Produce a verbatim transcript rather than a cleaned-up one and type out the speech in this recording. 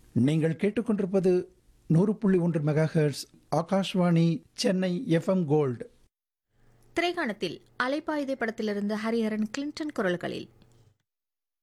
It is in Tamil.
நீங்கள் கேட்டுக்கொண்டிருப்பது நூறு புள்ளி ஒன்று megahertz Akashvani Chennai FM gold. திரைக்காணத்தில் அலைப்பாயுதை படத்திலிருந்து ஹரிஹரன் கிளின்டன் குரல்களில்